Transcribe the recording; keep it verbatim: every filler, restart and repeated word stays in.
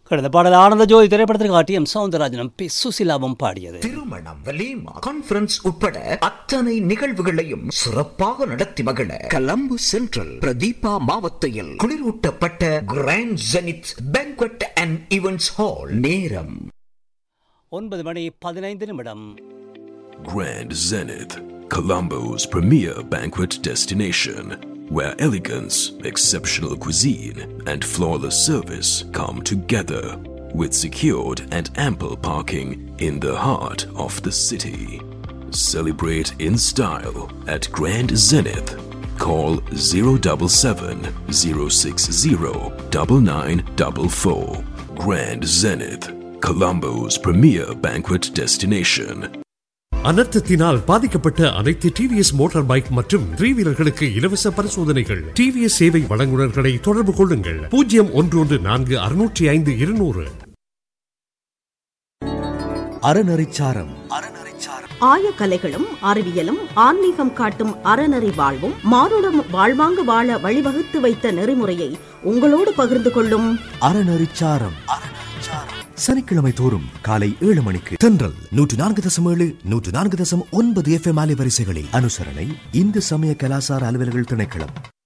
கடந்த பாடல் ஆனந்த ஜோதி திரைப்படத்திற்கு ஆட்டியம் சவுந்தரராஜனும் பி சுசிலாவும் பாடியது. திருமணம், வலீமா, கான்ஃபரன்ஸ் உட்பட அத்தனை நிகழ்வுகளையும் சிறப்பாக நடத்தி மகிழ கொலம்பு சென்ட்ரல் பிரதீபா மாவட்டத்தில் குளிரூட்டப்பட்ட grand zenith banquet and events hall. நேரம் ஒன்பது மணி பதினைந்து நிமிடம். Grand Zenith, Colombo's premier banquet destination, where elegance, exceptional cuisine, and flawless service come together, with secured and ample parking in the heart of the city. Celebrate in style at Grand Zenith. Call zero seven seven, zero six zero, nine nine four four. Grand Zenith, Colombo's premier banquet destination. அனர்த்தத்தினால் பாதிக்கப்பட்ட அனைத்து TVS motor bike மற்றும் three வீலர்களுக்கு இலவச பரிசோதனைகள். TVS சேவை வழங்குநர்களை தொடர்பு கொள்ளுங்கள். பூஜ்ஜியம் ஒன்று ஒன்று நான்கு அறுநூற்றி ஐந்து இருநூறு. அறநெறிச்சாரம். ஆயக்கலைகளும் அறிவியலும் ஆன்மீகம் காட்டும் அறநெறி வாழ்வும் மானுடம் வாழ்வாங்க வாழ வழிவகுத்து வைத்த நெறிமுறையை உங்களோடு பகிர்ந்து கொள்ளும் அறநெறிச்சாரம். சனிக்கிழமை தோறும் காலை ஏழு மணிக்கு தென்றல் நூற்று நான்கு தசம் ஏழு நூற்று நான்கு தசம் ஒன்பது எஃப் எம் அலைவரிசைகளில். அனுசரணை இந்து சமய கலாசார அலுவலர்கள் திணைக்களம்.